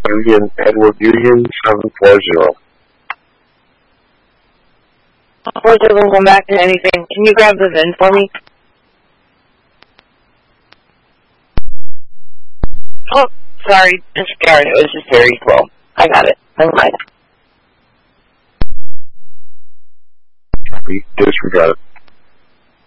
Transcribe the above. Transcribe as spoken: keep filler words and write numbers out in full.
Indian Edward Union seven four zero. It doesn't come back to anything. Can you grab the V I N for me? Oh, sorry. Disregard. It was just very slow. I got it. Never mind. Disregard it.